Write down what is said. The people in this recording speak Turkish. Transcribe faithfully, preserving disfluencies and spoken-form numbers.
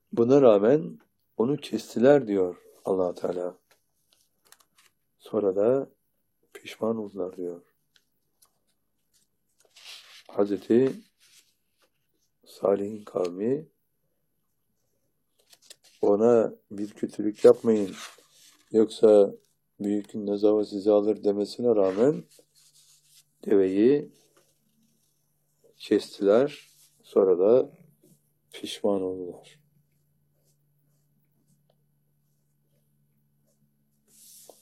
Buna rağmen onu kestiler diyor Allah Teala. Sonra da pişman oldular diyor. Hazreti Salih'in kavmi ona bir kötülük yapmayın yoksa büyük gün nezava sizi alır demesine rağmen deveyi kestiler, sonra da pişman oldular.